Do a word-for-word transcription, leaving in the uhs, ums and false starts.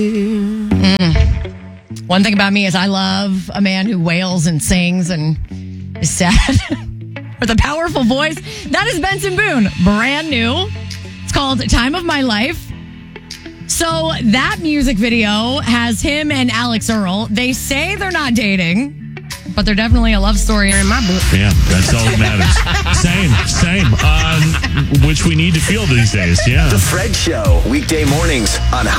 Mm. One thing about me is I love a man who wails and sings and is sad with a powerful voice. That is Benson Boone, brand new. It's called Time of My Life. So that music video has him and Alex Earl. They say they're not dating, but they're definitely a love story in my book. Yeah, that's all that matters. Same, same. Um, which we need to feel these days, yeah. The Fred Show, weekday mornings on